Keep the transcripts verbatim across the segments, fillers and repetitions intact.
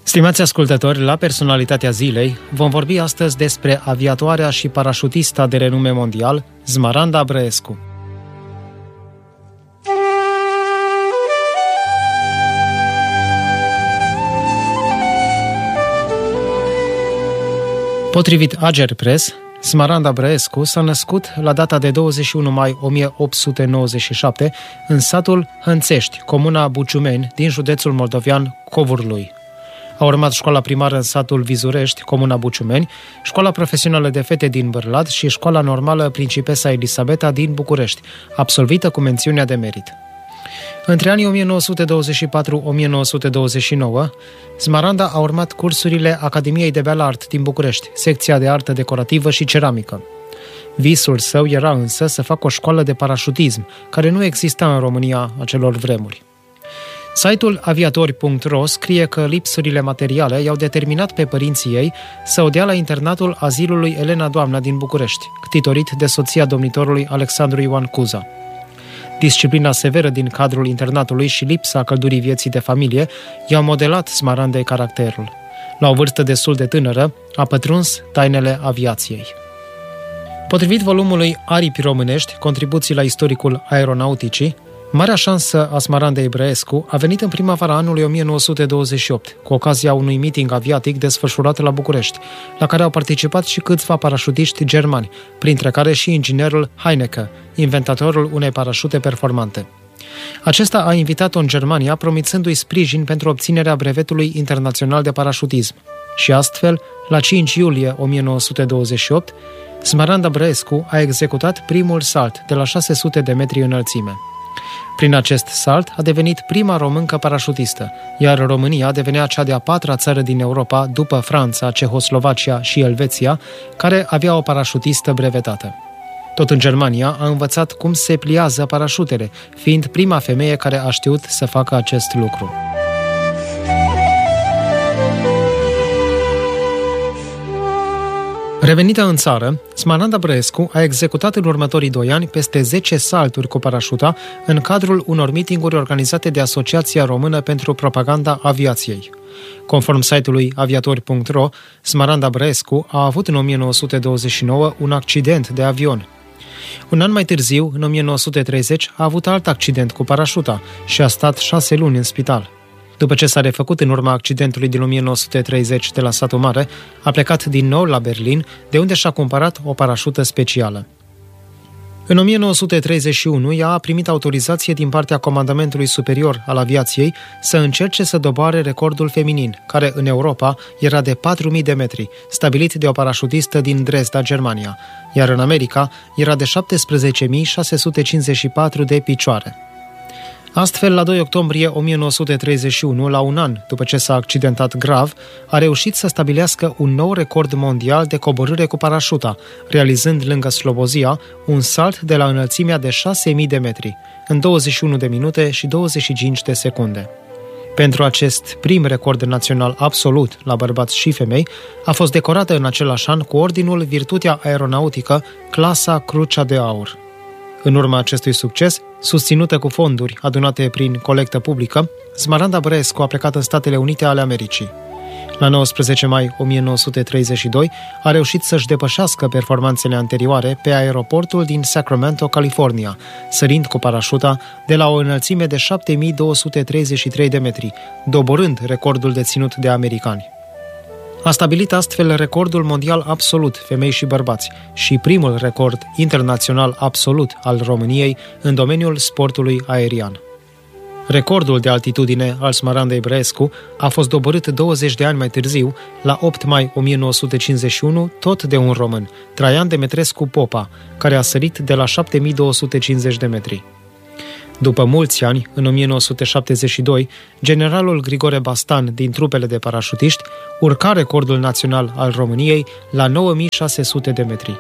Stimați ascultători, la Personalitatea Zilei vom vorbi astăzi despre aviatoarea și parașutista de renume mondial, Smaranda Brăescu. Potrivit Agerpres, Smaranda Brăescu s-a născut la data de douăzeci și unu mai o mie opt sute nouăzeci și șapte în satul Hânțești, comuna Buciumeni, din județul moldovean Covârlui. A urmat școala primară în satul Vizurești, comuna Buciumeni, școala profesională de fete din Bârlad și școala normală Principesa Elisabeta din București, absolvită cu mențiunea de merit. Între anii o mie nouă sute douăzeci și patru - o mie nouă sute douăzeci și nouă, Smaranda a urmat cursurile Academiei de Bel-Art din București, secția de artă decorativă și ceramică. Visul său era însă să facă o școală de parașutism, care nu exista în România acelor vremuri. Site-ul aviatori punct ro scrie că lipsurile materiale i-au determinat pe părinții ei să o dea la internatul azilului Elena Doamna din București, ctitorit de soția domnitorului Alexandru Ioan Cuza. Disciplina severă din cadrul internatului și lipsa căldurii vieții de familie i-au modelat Smarandei caracterul. La o vârstă destul de tânără, a pătruns tainele aviației. Potrivit volumului Aripi românești, contribuții la istoricul aeronauticii, marea șansă a Smarandei Brăescu a venit în primăvara anului o mie nouă sute douăzeci și opt, cu ocazia unui meeting aviatic desfășurat la București, la care au participat și câțiva parașutiști germani, printre care și inginerul Heinecke, inventatorul unei parașute performante. Acesta a invitat-o în Germania, promițându-i sprijin pentru obținerea brevetului internațional de parașutism. Și astfel, la cinci iulie o mie nouă sute douăzeci și opt, Smaranda Brăescu a executat primul salt de la șase sute de metri înălțime. Prin acest salt a devenit prima româncă parașutistă, iar România devenea cea de-a patra țară din Europa, după Franța, Cehoslovacia și Elveția, care avea o parașutistă brevetată. Tot în Germania a învățat cum se pliază parașutele, fiind prima femeie care a știut să facă acest lucru. Revenită în țară, Smaranda Brăescu a executat în următorii doi ani peste zece salturi cu parașuta în cadrul unor meetinguri organizate de Asociația Română pentru Propaganda Aviației. Conform site-ului aviatori punct ro, Smaranda Brăescu a avut în o mie nouă sute douăzeci și nouă un accident de avion. Un an mai târziu, în o mie nouă sute treizeci, a avut alt accident cu parașuta și a stat șase luni în spital. După ce s-a refăcut în urma accidentului din o mie nouă sute treizeci de la Satul Mare, a plecat din nou la Berlin, de unde și-a cumpărat o parașută specială. În o mie nouă sute treizeci și unu, ea a primit autorizație din partea Comandamentului Superior al Aviației să încerce să doboare recordul feminin, care în Europa era de patru mii de metri, stabilit de o parașutistă din Dresda, Germania, iar în America era de șaptesprezece mii șase sute cincizeci și patru de picioare. Astfel, la doi octombrie o mie nouă sute treizeci și unu, la un an după ce s-a accidentat grav, a reușit să stabilească un nou record mondial de coborâre cu parașuta, realizând lângă Slobozia un salt de la înălțimea de șase mii de metri, în douăzeci și unu de minute și douăzeci și cinci de secunde. Pentru acest prim record național absolut la bărbați și femei, a fost decorată în același an cu ordinul Virtutea Aeronautică, clasa Crucea de Aur. În urma acestui succes, susținută cu fonduri adunate prin colectă publică, Smaranda Brăescu a plecat în Statele Unite ale Americii. La nouăsprezece mai o mie nouă sute treizeci și doi a reușit să-și depășească performanțele anterioare pe aeroportul din Sacramento, California, sărind cu parașuta de la o înălțime de șapte mii două sute treizeci și trei de metri, doborând recordul deținut de americani. A stabilit astfel recordul mondial absolut, femei și bărbați, și primul record internațional absolut al României în domeniul sportului aerian. Recordul de altitudine al Smarandei Brăescu a fost doborât douăzeci de ani mai târziu, la opt mai o mie nouă sute cincizeci și unu, tot de un român, Traian Demetrescu Popa, care a sărit de la șapte mii două sute cincizeci de metri. După mulți ani, în o mie nouă sute șaptezeci și doi, generalul Grigore Bastan din trupele de parașutiști urca recordul național al României la nouă mii șase sute de metri.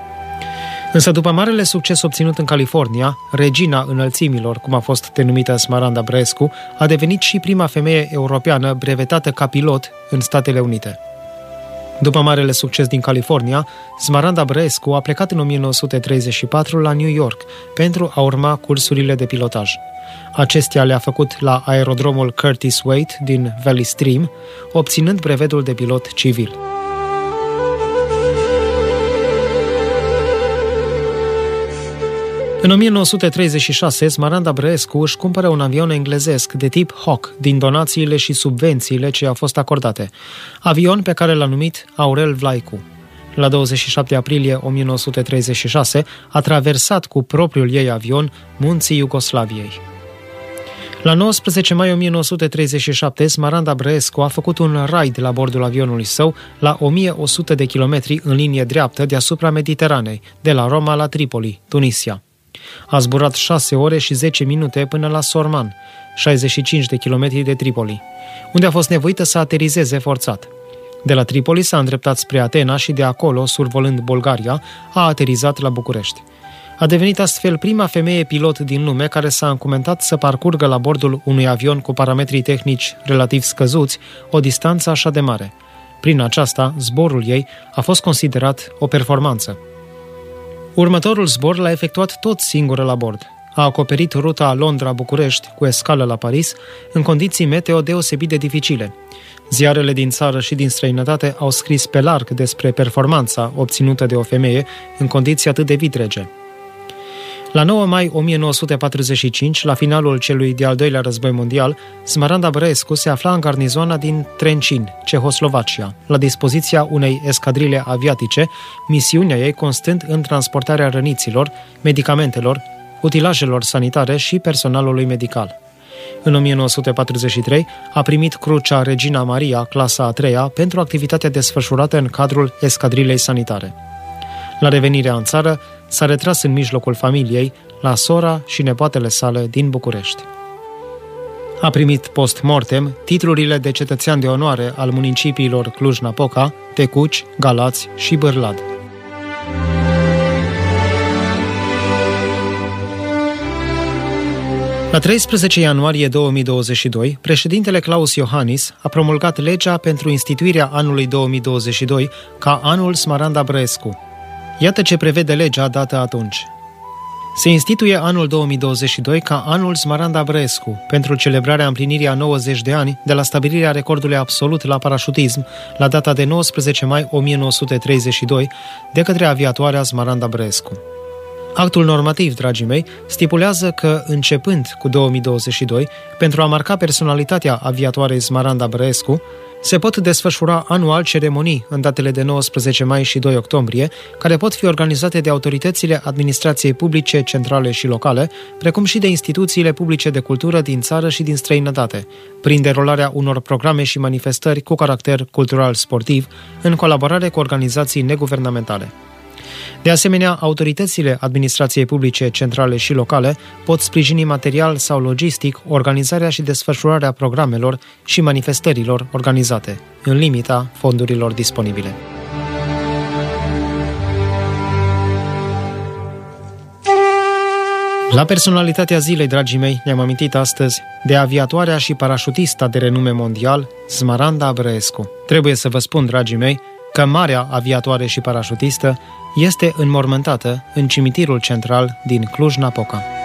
Însă după marele succes obținut în California, regina înălțimilor, cum a fost denumită Smaranda Brăescu, a devenit și prima femeie europeană brevetată ca pilot în Statele Unite. După marele succes din California, Smaranda Brăescu a plecat în o mie nouă sute treizeci și patru la New York pentru a urma cursurile de pilotaj. Acestea le-a făcut la aerodromul Curtis Wade din Valley Stream, obținând brevetul de pilot civil. În o mie nouă sute treizeci și șase, Smaranda Brăescu își cumpără un avion englezesc de tip Hawk din donațiile și subvențiile ce i-au fost acordate, avion pe care l-a numit Aurel Vlaicu. La douăzeci și șapte aprilie o mie nouă sute treizeci și șase a traversat cu propriul ei avion munții Iugoslaviei. La nouăsprezece mai o mie nouă sute treizeci și șapte, Smaranda Brăescu a făcut un raid la bordul avionului său la o mie o sută de kilometri în linie dreaptă deasupra Mediteranei, de la Roma la Tripoli, Tunisia. A zburat șase ore și zece minute până la Sorman, șaizeci și cinci de kilometri de Tripoli, unde a fost nevoită să aterizeze forțat. De la Tripoli s-a îndreptat spre Atena și de acolo, survolând Bulgaria, a aterizat la București. A devenit astfel prima femeie pilot din lume care s-a încumentat să parcurgă la bordul unui avion cu parametrii tehnici relativ scăzuți o distanță așa de mare. Prin aceasta, zborul ei a fost considerat o performanță. Următorul zbor l-a efectuat tot singură la bord. A acoperit ruta Londra-București cu escală la Paris, în condiții meteo deosebit de dificile. Ziarele din țară și din străinătate au scris pe larg despre performanța obținută de o femeie în condiții atât de vitrege. La nouă mai o mie nouă sute patruzeci și cinci, la finalul celui de-al doilea război mondial, Smaranda Brăescu se afla în garnizoana din Trencin, Cehoslovacia, la dispoziția unei escadrile aviatice, misiunea ei constând în transportarea răniților, medicamentelor, utilajelor sanitare și personalului medical. În o mie nouă sute patruzeci și trei a primit Crucea Regina Maria, clasa a treia, pentru activitatea desfășurată în cadrul escadrilei sanitare. La revenirea în țară, s-a retras în mijlocul familiei, la sora și nepoatele sale din București. A primit post-mortem titlurile de cetățean de onoare al municipiilor Cluj-Napoca, Tecuci, Galați și Bârlad. La treisprezece ianuarie două mii douăzeci și doi, președintele Klaus Iohannis a promulgat legea pentru instituirea anului două mii douăzeci și doi ca anul Smaranda Brăescu. Iată ce prevede legea dată atunci. Se instituie anul două mii douăzeci și doi ca anul Smaranda Brăescu, pentru celebrarea împlinirii a nouăzeci de ani de la stabilirea recordului absolut la parașutism, la data de nouăsprezece mai o mie nouă sute treizeci și doi, de către aviatoarea Smaranda Brăescu. Actul normativ, dragii mei, stipulează că, începând cu două mii douăzeci și doi, pentru a marca personalitatea aviatoarei Smaranda Brăescu, se pot desfășura anual ceremonii în datele de nouăsprezece mai și doi octombrie, care pot fi organizate de autoritățile administrației publice centrale și locale, precum și de instituțiile publice de cultură din țară și din străinătate, prin derularea unor programe și manifestări cu caracter cultural-sportiv, în colaborare cu organizații neguvernamentale. De asemenea, autoritățile administrației publice centrale și locale pot sprijini material sau logistic organizarea și desfășurarea programelor și manifestărilor organizate, în limita fondurilor disponibile. La personalitatea zilei, dragii mei, ne-am amintit astăzi de aviatoarea și parașutista de renume mondial, Smaranda Brăescu. Trebuie să vă spun, dragii mei, că marea aviatoare și parașutistă este înmormântată în cimitirul central din Cluj-Napoca.